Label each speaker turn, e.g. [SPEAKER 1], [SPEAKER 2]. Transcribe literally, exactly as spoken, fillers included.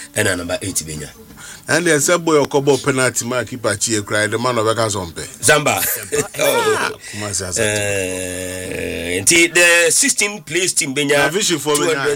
[SPEAKER 1] and number eight benya.
[SPEAKER 2] And then say boy okobo penalty mark keeper chie cry the man of Ekasompe.
[SPEAKER 1] Zamba.
[SPEAKER 2] Oh,
[SPEAKER 1] uh, the sixteen place team benya.